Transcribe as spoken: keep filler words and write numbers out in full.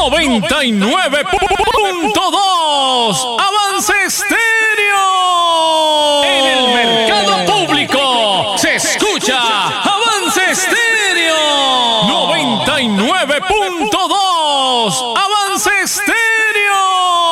noventa y nueve punto dos. Avance Estéreo. En el mercado público se escucha Avance Estéreo. noventa y nueve punto dos. Avance Estéreo.